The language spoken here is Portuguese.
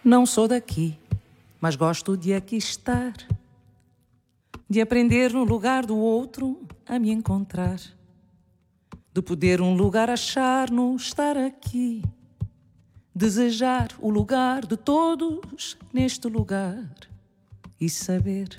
Não sou daqui, mas gosto de aqui estar, de aprender no lugar do outro a me encontrar, de poder um lugar achar no estar aqui, desejar o lugar de todos neste lugar e saber